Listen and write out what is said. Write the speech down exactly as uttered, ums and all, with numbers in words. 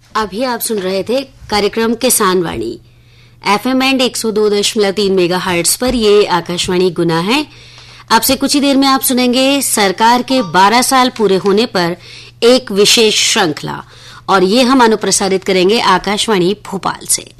अभी आप सुन रहे थे कार्यक्रम किसान वाणी एफएम एंड एक सौ दो दशमलव तीन मेगा हर्ट्ज पर। ये आकाशवाणी गुना है। आपसे कुछ ही देर में आप सुनेंगे सरकार के बारह साल पूरे होने पर एक विशेष श्रृंखला, और ये हम अनुप्रसारित करेंगे आकाशवाणी भोपाल से।